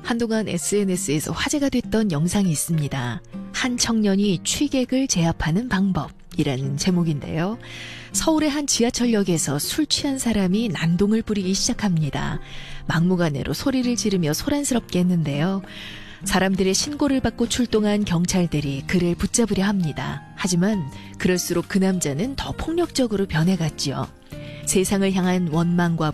한동안 SNS에서 화제가 됐던 영상이 있습니다. 한 청년이 취객을 제압하는 방법이라는 제목인데요. 서울의 한 지하철역에서 술 취한 사람이 난동을 부리기 시작합니다. 막무가내로 소리를 지르며 소란스럽게 했는데요. 사람들의 신고를 받고 출동한 경찰들이 그를 붙잡으려 합니다. 하지만 그럴수록 그 남자는 더 폭력적으로 변해갔지요. 세상을 향한 원망과